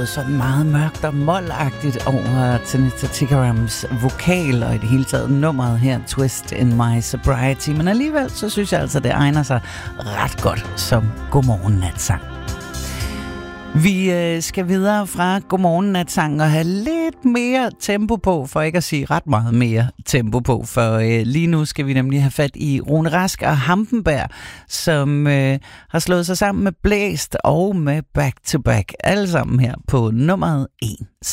noget sådan meget mørkt og moldagtigt over Tanita Tikarams vokal, og i det hele taget nummeret her, Twist in My Sobriety. Men alligevel, så synes jeg altså, det egner sig ret godt som Godmorgen Natsang. Vi skal videre fra Godmorgen Natsang og have lidt mere tempo på, for ikke at sige ret meget mere tempo på, for lige nu skal vi nemlig have fat i Rune Rask og Hampenberg, som har slået sig sammen med Blæst og med Back to Back, alle sammen her på nummeret 1.